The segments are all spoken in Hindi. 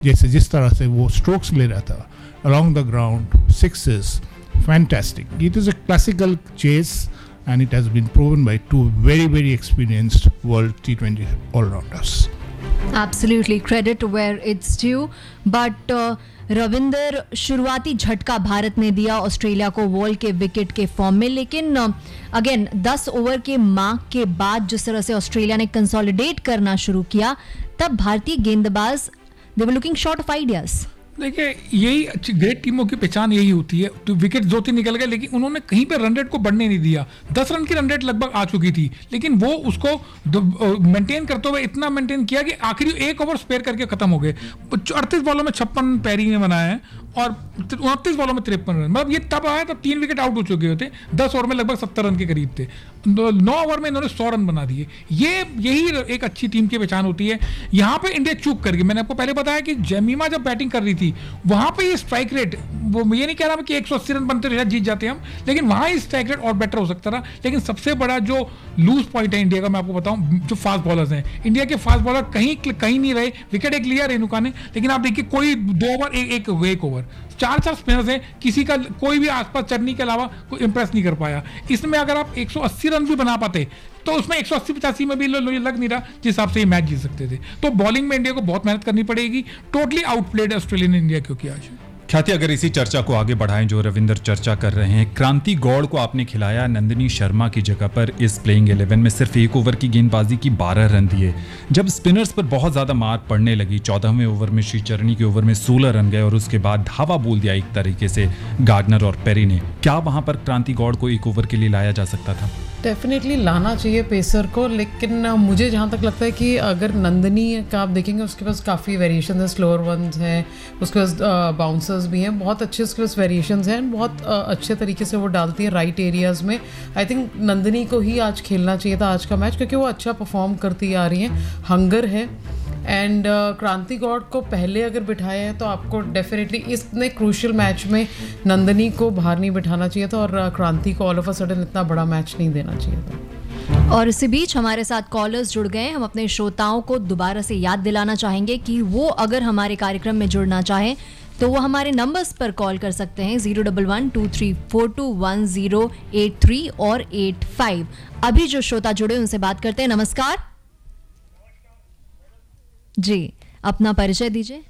जैसे जिस तरह से वो स्ट्रोक्स ले रहा था along the ground, sixes, fantastic. It is a classical chase and it has been proven by two very, very experienced world T20 all-rounders. Absolutely, credit where it's due. But Ravinder, शुरुआती झटका भारत ने दिया ऑस्ट्रेलिया को वॉल के विकेट के फॉर्म में, लेकिन अगेन 10 ओवर के मार्क के बाद जिस तरह से ऑस्ट्रेलिया ने कंसोलिडेट करना शुरू किया, तब भारतीय गेंदबाज दे were looking short of ideas. देखिए, यही अच्छी ग्रेट टीमों की पहचान यही होती है. तो विकेट 2-3 निकल गए, लेकिन उन्होंने कहीं पर रन रेट को बढ़ने नहीं दिया. 10 रन की रन रेट लगभग आ चुकी थी, लेकिन वो उसको मेंटेन करते हुए इतना मेंटेन किया कि आखिरी 1 ओवर स्पेयर करके खत्म हो गए. 38 बॉलों में 56 पैरी ने बनाए हैं और 29 बॉलों में 53 रन. मतलब ये तब आया तब 3 विकेट आउट हो चुके होते. 10 ओवर में लगभग 70 रन के करीब थे. 9 ओवर में इन्होंने 100 रन बना दिए. यही एक अच्छी टीम की पहचान होती है. यहाँ पे इंडिया चूक कर गई. मैंने आपको पहले बताया कि जमीमा जब बैटिंग कर रही थी, वहां पे ये स्ट्राइक रेट, वो ये नहीं कह रहा कि 180 रन बनते रहे जीत जाते हम, लेकिन वहां ये स्ट्राइक रेट और बेटर हो सकता था. लेकिन सबसे बड़ा जो लूज पॉइंट है इंडिया का, मैं आपको बताऊं, जो फास्ट बॉलर्स हैं. इंडिया के फास्ट बॉलर कहीं नहीं रहे. विकेट एक लिया रेणुका ने, लेकिन आप देखिए कोई 2 ओवर एक ओवर 4 स्पिनर्स हैं, किसी का कोई भी आसपास चढ़ने के अलावा कोई इंप्रेस नहीं कर पाया. इसमें अगर आप 180 रन भी बना पाते तो उसमें 180-85 में भी लग नहीं रहा जिस हिसाब से ये मैच जीत सकते थे. तो बॉलिंग में इंडिया को बहुत मेहनत करनी पड़ेगी. टोटली आउटप्लेड ऑस्ट्रेलिया ने इंडिया क्यों किया. ख्याति, अगर इसी चर्चा को आगे बढ़ाएं जो रविंदर चर्चा कर रहे हैं, क्रांति गौड़ को आपने खिलाया नंदिनी शर्मा की जगह पर इस प्लेइंग 11 में सिर्फ 1 ओवर की गेंदबाजी की 12 रन दिए. जब स्पिनर्स पर बहुत ज्यादा मार पड़ने लगी, 14वें ओवर में श्रीचरणी के ओवर में 16 रन गए और उसके बाद धावा बोल दिया एक तरीके से गार्डनर और पेरी ने. क्या वहां पर क्रांति गौड़ को 1 ओवर के लिए लाया जा सकता था? डेफिनेटली लाना चाहिए पेसर को, लेकिन मुझे जहाँ तक लगता है कि अगर नंदिनी का आप देखेंगे उसके पास काफ़ी वेरिएशन है. स्लोअर वंस हैं, उसके पास बाउंसर्स भी हैं, बहुत अच्छे उसके पास वेरिएशंस हैं, बहुत अच्छे तरीके से वो डालती है राइट एरियाज़ में. आई थिंक नंदिनी को ही आज खेलना चाहिए था आज का मैच, क्योंकि वो अच्छा परफॉर्म करती आ रही हैं, हंगर है. एंड क्रांति गौड़ को पहले अगर बिठाया है तो आपको डेफिनेटली इतने क्रूशियल मैच में नंदिनी को बाहर नहीं बिठाना चाहिए था और क्रांति को ऑल ऑफ अ सडन इतना बड़ा मैच नहीं देना चाहिए था. और इसी बीच हमारे साथ कॉलर्स जुड़ गए. हम अपने श्रोताओं को दोबारा से याद दिलाना चाहेंगे कि वो अगर हमारे कार्यक्रम में जुड़ना चाहें तो वो हमारे नंबर्स पर कॉल कर सकते हैं 011-23421083 और 85. अभी जो श्रोता जुड़े उनसे बात करते हैं. नमस्कार जी, अपना परिचय दीजिए.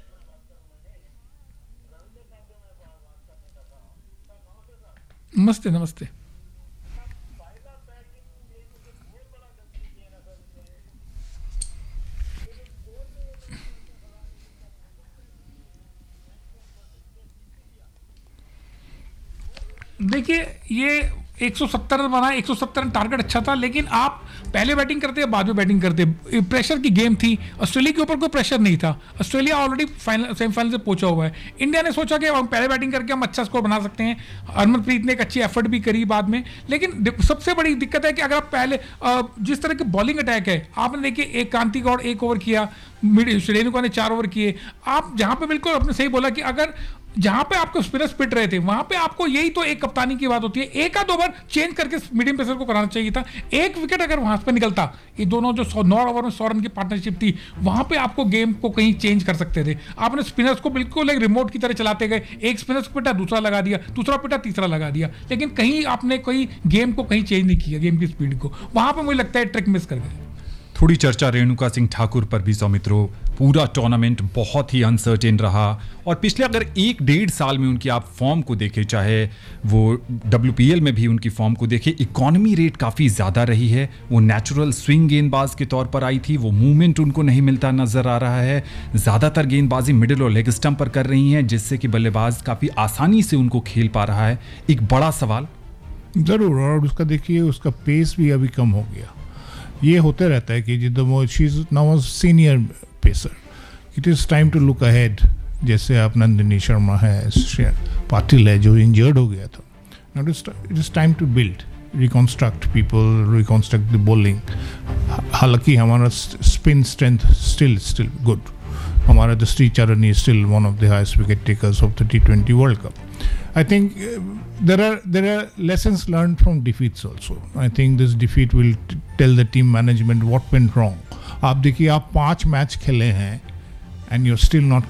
नमस्ते. नमस्ते. देखिए, ये 170 रन बना. 170 रन टारगेट अच्छा था, लेकिन आप पहले बैटिंग करते या बाद में बैटिंग करते, प्रेशर की गेम थी. ऑस्ट्रेलिया के ऊपर कोई प्रेशर नहीं था. ऑस्ट्रेलिया ऑलरेडी सेमीफाइनल से पहुंचा हुआ है. इंडिया ने सोचा कि हम पहले बैटिंग करके हम अच्छा स्कोर बना सकते हैं. हरमनप्रीत ने एक अच्छी एफर्ट भी करी बाद में, लेकिन सबसे बड़ी दिक्कत है कि अगर आप पहले जिस तरह के बॉलिंग अटैक है, आपने देखिए एक क्रांति गौड़ 1 ओवर किया, रेणुका ने 4 ओवर किए. आप जहां पे बिल्कुल आपने सही बोला कि अगर जहां पे आपको स्पिनर्स पिट रहे थे वहां पे आपको यही तो एक कप्तानी की बात होती है, एक आध ओवर चेंज करके मीडियम पेसर को कराना चाहिए था. एक विकेट अगर वहां पे निकलता, ये दोनों जो 9 ओवर में 100 रन की पार्टनरशिप थी, वहां पे आपको गेम को कहीं चेंज कर सकते थे. आपने स्पिनर्स को बिल्कुल एक रिमोट की तरह चलाते गए. एक स्पिनर्स को पिटा, दूसरा लगा दिया, दूसरा पिटा, तीसरा लगा दिया, लेकिन कहीं आपने कोई गेम को कहीं चेंज नहीं किया, गेम की स्पीड को. वहां पर मुझे लगता है ट्रिक मिस कर गए. थोड़ी चर्चा रेणुका सिंह ठाकुर पर भी सौमित्रो. पूरा टूर्नामेंट बहुत ही अनसर्टेन रहा और पिछले अगर 1-1.5 साल में उनकी आप फॉर्म को देखें, चाहे वो WPL में भी उनकी फॉर्म को देखें, इकोनॉमी रेट काफ़ी ज़्यादा रही है. वो नेचुरल स्विंग गेंदबाज के तौर पर आई थी, वो मूवमेंट उनको नहीं मिलता नज़र आ रहा है. ज़्यादातर गेंदबाजी मिडिल और लेग स्टंप पर कर रही हैं, जिससे कि बल्लेबाज काफ़ी आसानी से उनको खेल पा रहा है. एक बड़ा सवाल ज़रूर, और उसका देखिए उसका पेस भी अभी कम हो गया. ये होते रहता है कि जितना she is now senior pacer, it is time to look ahead. जैसे आप नंदिनी शर्मा है, पाटिल है जो इंजर्ड हो गया था. Now it is time to build, रिकॉन्स्ट्रक्ट people, रिकॉन्स्ट्रक्ट the bowling. हालांकि हमारा स्पिन स्ट्रेंथ स्टिल गुड. हमारा the Sricharan is still one of the highest wicket takers of the T20 world cup. I think there are lessons learned from defeats also. I think this defeat will tell the team management what went wrong. आप देखिए, आप 5 मैच खेले हैं and you're still not